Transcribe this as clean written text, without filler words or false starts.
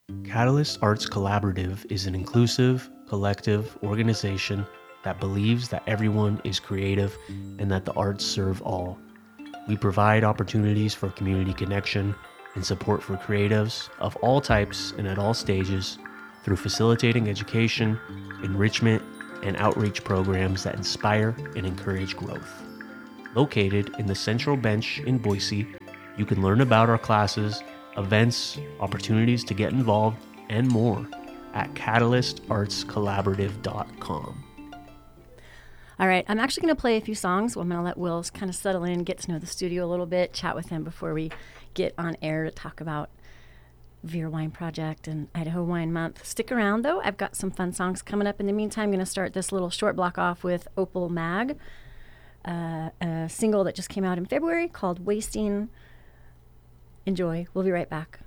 Catalyst Arts Collaborative is an inclusive, collective organization that believes that everyone is creative and that the arts serve all. We provide opportunities for community connection and support for creatives of all types and at all stages through facilitating education, enrichment, and outreach programs that inspire and encourage growth. Located in the Central Bench in Boise, you can learn about our classes, events, opportunities to get involved, and more at catalystartscollaborative.com. All right, I'm actually going to play a few songs. I'm going to let Will kind of settle in, get to know the studio a little bit, chat with him before we get on air to talk about Veer Wine Project and Idaho Wine Month. Stick around, though. I've got some fun songs coming up. In the meantime, I'm going to start this little short block off with Opal Mag, a single that just came out in February called Wasting. Enjoy. We'll be right back.